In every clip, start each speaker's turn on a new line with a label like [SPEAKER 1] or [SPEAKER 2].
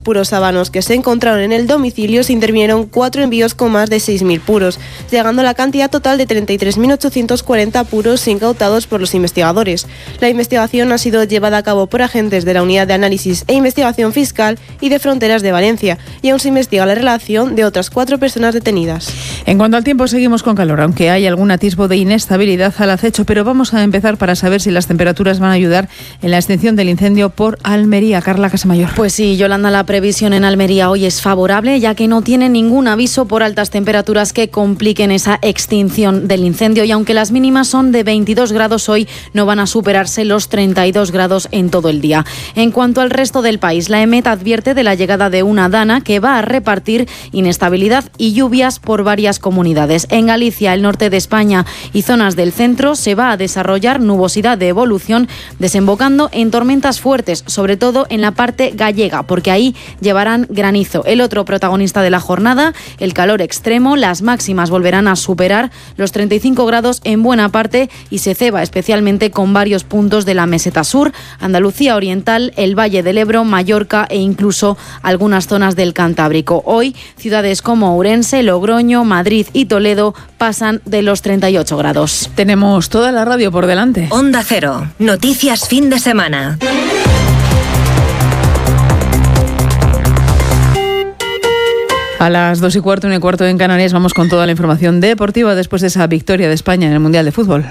[SPEAKER 1] puros habanos que se encontraron en el domicilio se intervinieron 4 envíos con más de 6.000 puros, llegando a la cantidad total de 33.840 puros incautados por los investigadores. La investigación ha sido llevada a cabo por agentes de la Unidad de Análisis e Investigación Fiscal y de Fronteras de Valencia, y aún se investiga la relación de otras 4 personas detenidas.
[SPEAKER 2] En cuanto al tiempo, seguimos con calor, aunque hay algún atisbo de inestabilidad al acecho, pero vamos a empezar para saber si las temperaturas van a ayudar en la extinción del incendio por Almería. Carla Casamayor.
[SPEAKER 3] Pues sí, Yolanda, la previsión en Almería hoy es favorable, ya que no tiene ningún aviso por altas temperaturas que compliquen esa extinción del incendio, y aunque las mínimas son de 22 grados hoy, no van a superarse los 32 grados en todo el día. En cuanto al resto del país, la EMET advierte de la llegada de una dana que va a repartir inestabilidad y lluvias por varias comunidades. En Galicia, el norte de España y zonas del centro se va a desarrollar nubosidad de evolución, desembocando en tormentas fuertes, sobre todo en la parte gallega, porque ahí llevarán granizo. El otro protagonista de la jornada, el calor extremo. Las máximas volverán a superar los 35 grados en buena parte y se ceba especialmente con varios puntos de la meseta sur, Andalucía oriental, el Valle del Ebro, Mallorca e incluso algunas zonas del Cantábrico. Hoy, ciudades como Ourense, Logroño, Madrid y Toledo pasan de los 38 grados.
[SPEAKER 2] Tenemos toda la radio por delante.
[SPEAKER 4] Onda Cero, noticias fin de semana.
[SPEAKER 2] A las 2:15, 1:15 en Canarias, vamos con toda la información deportiva después de esa victoria de España en el Mundial de Fútbol.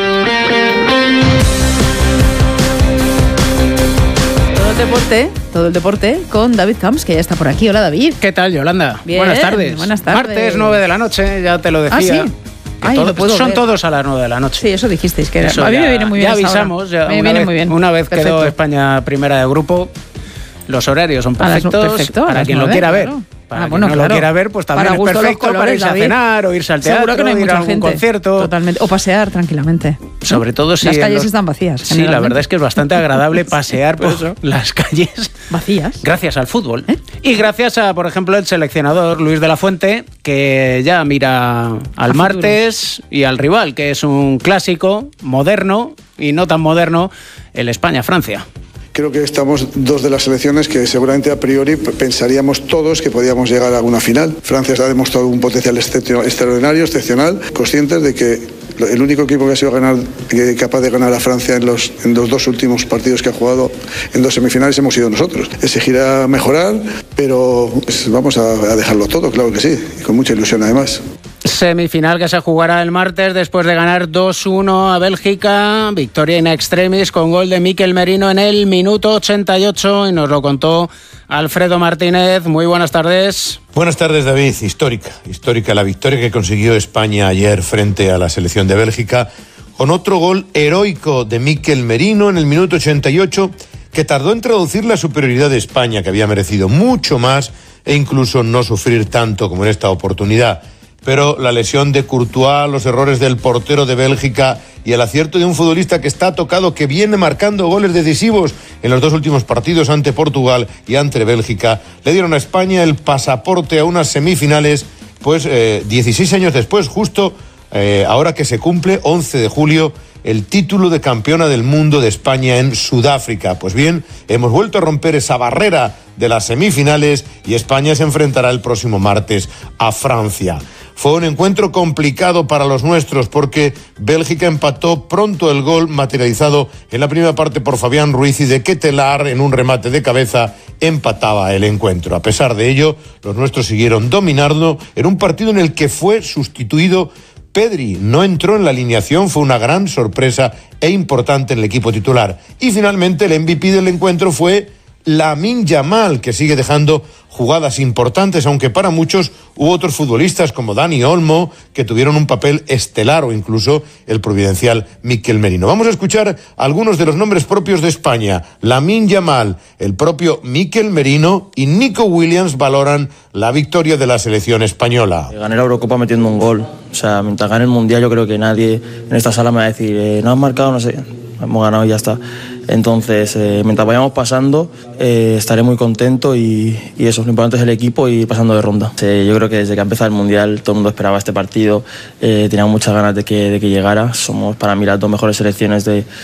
[SPEAKER 2] Todo el deporte con David Camps, que ya está por aquí. Hola, David.
[SPEAKER 5] ¿Qué tal, Yolanda?
[SPEAKER 2] Bien,
[SPEAKER 5] buenas tardes.
[SPEAKER 2] Martes
[SPEAKER 5] 9 de la noche, ya te lo decía.
[SPEAKER 2] ¿Ah, sí? Ay,
[SPEAKER 5] Son todos a las 9 de la noche.
[SPEAKER 2] Sí, eso dijisteis que era.
[SPEAKER 5] Eso
[SPEAKER 2] a mí me viene muy bien.
[SPEAKER 5] Ya avisamos.
[SPEAKER 2] Me viene muy bien.
[SPEAKER 5] Una vez
[SPEAKER 2] Perfecto.
[SPEAKER 5] quedó España primera de grupo, los horarios son perfectos.
[SPEAKER 2] Perfecto,
[SPEAKER 5] para quien lo quiera ver.
[SPEAKER 2] Claro.
[SPEAKER 5] Para quien no lo quiera ver, pues también es perfecto para irse a cenar o irse al teatro,
[SPEAKER 2] seguro que no hay
[SPEAKER 5] ir a
[SPEAKER 2] mucha
[SPEAKER 5] algún
[SPEAKER 2] gente.
[SPEAKER 5] concierto.
[SPEAKER 2] Totalmente. O pasear tranquilamente.
[SPEAKER 5] Sobre todo si
[SPEAKER 2] las calles están vacías.
[SPEAKER 5] Sí, la verdad es que es bastante agradable pasear por las calles
[SPEAKER 2] vacías.
[SPEAKER 5] Gracias al fútbol. Y gracias a, por ejemplo, el seleccionador Luis de la Fuente, que ya mira al martes y al rival, que es un clásico moderno y no tan moderno, el España-Francia.
[SPEAKER 6] Creo que estamos dos de las selecciones que seguramente a priori pensaríamos todos que podíamos llegar a una final. Francia ha demostrado un potencial extraordinario, excepcional, conscientes de que el único equipo que ha sido capaz de ganar a Francia en los 2 últimos partidos que ha jugado en 2 semifinales hemos sido nosotros. Exigirá mejorar, pero pues, vamos a dejarlo todo, claro que sí, y con mucha ilusión además.
[SPEAKER 5] Semifinal que se jugará el martes después de ganar 2-1 a Bélgica, victoria in extremis con gol de Mikel Merino en el minuto 88, y nos lo contó Alfredo Martínez. Muy buenas tardes.
[SPEAKER 7] Buenas tardes, David. Histórica la victoria que consiguió España ayer frente a la selección de Bélgica, con otro gol heroico de Mikel Merino en el minuto 88, que tardó en traducir la superioridad de España, que había merecido mucho más e incluso no sufrir tanto como en esta oportunidad. Pero la lesión de Courtois, los errores del portero de Bélgica y el acierto de un futbolista que está tocado, que viene marcando goles decisivos en los 2 últimos partidos ante Portugal y ante Bélgica, le dieron a España el pasaporte a unas semifinales, pues 16 años después, justo ahora que se cumple, 11 de julio, el título de campeona del mundo de España en Sudáfrica. Pues bien, hemos vuelto a romper esa barrera de las semifinales y España se enfrentará el próximo martes a Francia. Fue un encuentro complicado para los nuestros porque Bélgica empató pronto el gol materializado en la primera parte por Fabián Ruiz, y de Ketelaar en un remate de cabeza empataba el encuentro. A pesar de ello, los nuestros siguieron dominando en un partido en el que fue sustituido Pedri. No entró en la alineación, fue una gran sorpresa e importante en el equipo titular. Y finalmente el MVP del encuentro fue Lamine Yamal, que sigue dejando jugadas importantes, aunque para muchos hubo otros futbolistas como Dani Olmo que tuvieron un papel estelar, o incluso el providencial Mikel Merino. Vamos a escuchar algunos de los nombres propios de España. Lamine Yamal, el propio Mikel Merino y Nico Williams valoran la victoria de la selección española.
[SPEAKER 8] Gané la Eurocopa metiendo un gol. O sea, mientras gane el Mundial, yo creo que nadie en esta sala me va a decir no has marcado, no sé, hemos ganado y ya está. Entonces, mientras vayamos pasando, estaré muy contento y eso, lo importante es el equipo y pasando de ronda. Yo creo que desde que ha empezado el Mundial todo el mundo esperaba este partido, teníamos muchas ganas de que llegara. Somos para mí las 2 mejores selecciones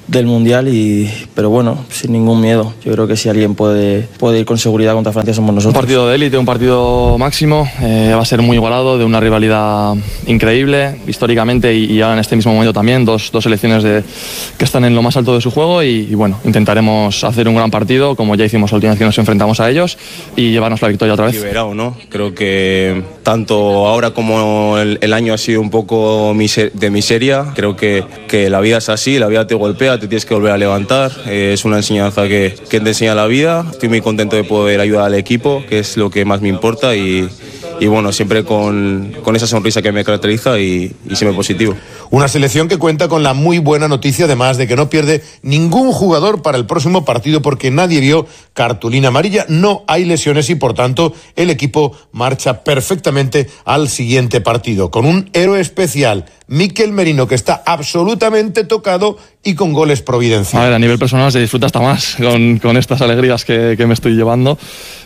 [SPEAKER 8] del Mundial, pero bueno, sin ningún miedo. Yo creo que si alguien puede ir con seguridad contra Francia somos nosotros.
[SPEAKER 9] Un partido de élite, un partido máximo, va a ser muy igualado, de una rivalidad increíble, históricamente y ahora en este mismo momento también, dos selecciones que están en lo más alto de su juego y bueno, intentaremos hacer un gran partido, como ya hicimos la última vez que nos enfrentamos a ellos, y llevarnos la victoria otra vez.
[SPEAKER 10] Liberado, ¿no? Creo que tanto ahora como el año ha sido un poco de miseria. Creo que la vida es así, la vida te golpea, te tienes que volver a levantar. Es una enseñanza que te enseña la vida. Estoy muy contento de poder ayudar al equipo, que es lo que más me importa, y bueno, siempre con esa sonrisa que me caracteriza y siempre positivo.
[SPEAKER 7] Una selección que cuenta con la muy buena noticia, además de que no pierde ningún jugador para el próximo partido porque nadie vio cartulina amarilla, no hay lesiones y por tanto el equipo marcha perfectamente al siguiente partido con un héroe especial, Mikel Merino, que está absolutamente tocado y con goles providenciales.
[SPEAKER 9] A nivel personal se disfruta hasta más con estas alegrías que me estoy llevando.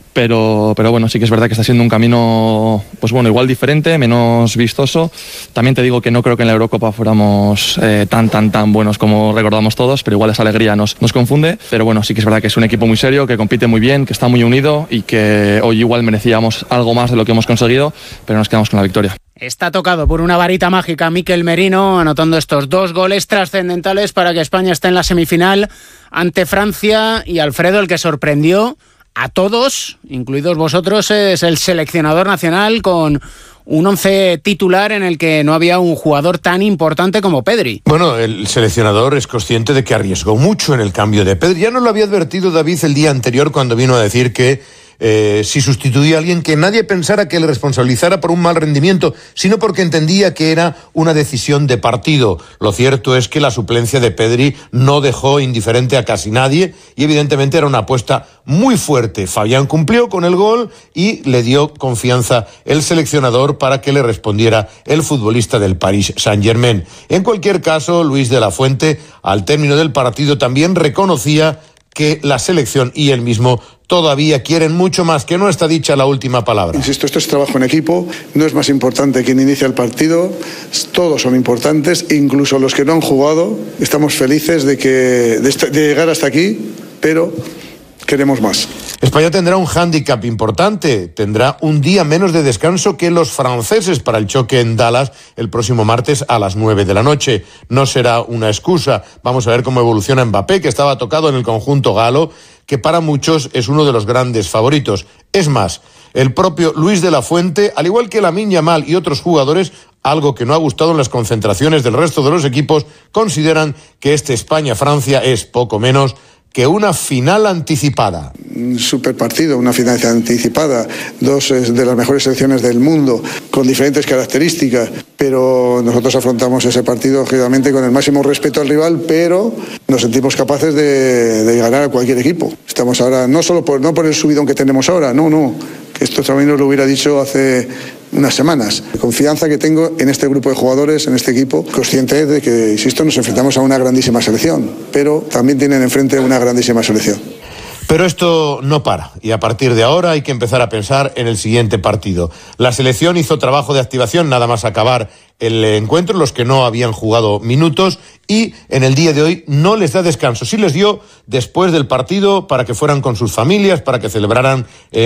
[SPEAKER 9] Pero bueno, sí que es verdad que está siendo un camino, pues bueno, igual diferente, menos vistoso. También te digo que no creo que en la Eurocopa fuéramos tan buenos como recordamos todos, pero igual esa alegría nos confunde. Pero bueno, sí que es verdad que es un equipo muy serio, que compite muy bien, que está muy unido y que hoy igual merecíamos algo más de lo que hemos conseguido, pero nos quedamos con la victoria.
[SPEAKER 5] Está tocado por una varita mágica Mikel Merino, anotando estos 2 goles trascendentales para que España esté en la semifinal ante Francia. Y Alfredo, el que sorprendió a todos, incluidos vosotros, es el seleccionador nacional con un 11 titular en el que no había un jugador tan importante como Pedri.
[SPEAKER 7] Bueno, el seleccionador es consciente de que arriesgó mucho en el cambio de Pedri. Ya nos lo había advertido David el día anterior cuando vino a decir que si sustituía a alguien, que nadie pensara que le responsabilizara por un mal rendimiento, sino porque entendía que era una decisión de partido. Lo cierto es que la suplencia de Pedri no dejó indiferente a casi nadie y evidentemente era una apuesta muy fuerte. Fabián cumplió con el gol y le dio confianza el seleccionador para que le respondiera el futbolista del Paris Saint-Germain. En cualquier caso, Luis de la Fuente, al término del partido, también reconocía que la selección y él mismo todavía quieren mucho más, que no está dicha la última palabra.
[SPEAKER 6] Insisto, esto es trabajo en equipo, no es más importante quien inicia el partido, todos son importantes, incluso los que no han jugado. Estamos felices de llegar hasta aquí, pero queremos más.
[SPEAKER 7] España tendrá un hándicap importante, tendrá un día menos de descanso que los franceses para el choque en Dallas el próximo martes a las 9 de la noche. No será una excusa. Vamos a ver cómo evoluciona Mbappé, que estaba tocado en el conjunto galo, que para muchos es uno de los grandes favoritos. Es más, el propio Luis de la Fuente, al igual que Lamine Yamal y otros jugadores, algo que no ha gustado en las concentraciones del resto de los equipos, consideran que este España-Francia es poco menos que una final anticipada.
[SPEAKER 6] Un super partido, una final anticipada, 2 de las mejores selecciones del mundo, con diferentes características, pero nosotros afrontamos ese partido, obviamente, con el máximo respeto al rival, pero nos sentimos capaces de ganar a cualquier equipo. Estamos ahora, no por el subidón que tenemos ahora, no, que esto también nos lo hubiera dicho hace unas semanas. La confianza que tengo en este grupo de jugadores, en este equipo, consciente de que, insisto, nos enfrentamos a una grandísima selección, pero también tienen enfrente una grandísima selección.
[SPEAKER 7] Pero esto no para y a partir de ahora hay que empezar a pensar en el siguiente partido. La selección hizo trabajo de activación nada más acabar el encuentro, los que no habían jugado minutos, y en el día de hoy no les da descanso. Sí les dio después del partido para que fueran con sus familias, para que celebraran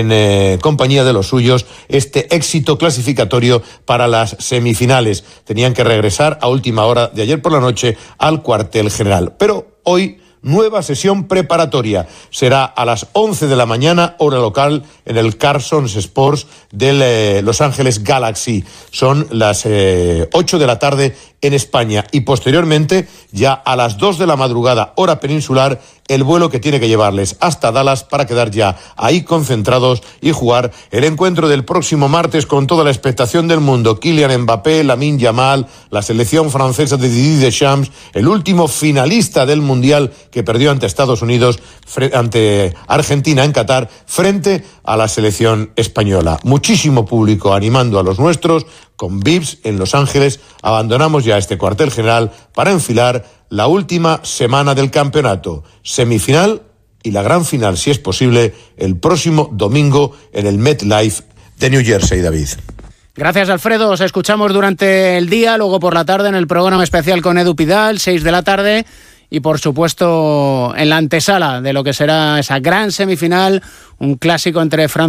[SPEAKER 7] en compañía de los suyos este éxito clasificatorio para las semifinales. Tenían que regresar a última hora de ayer por la noche al cuartel general. Pero hoy nueva sesión preparatoria. Será a las 11 de la mañana, hora local, en el Carsons Sports del Los Ángeles Galaxy. Son las 8 de la tarde en España y posteriormente, ya a las 2 de la madrugada, hora peninsular, el vuelo que tiene que llevarles hasta Dallas para quedar ya ahí concentrados y jugar el encuentro del próximo martes con toda la expectación del mundo. Kylian Mbappé, Lamine Yamal, la selección francesa de Didier Deschamps, el último finalista del Mundial que perdió ante Estados Unidos, ante Argentina en Qatar, frente a la selección española. Muchísimo público animando a los nuestros, con VIPs en Los Ángeles. Abandonamos ya este cuartel general para enfilar la última semana del campeonato. Semifinal y la gran final, si es posible, el próximo domingo en el MetLife de New Jersey, David.
[SPEAKER 5] Gracias, Alfredo. Os escuchamos durante el día, luego por la tarde en el programa especial con Edu Pidal, 6 de la tarde. y por supuesto en la antesala de lo que será esa gran semifinal, un clásico entre Francia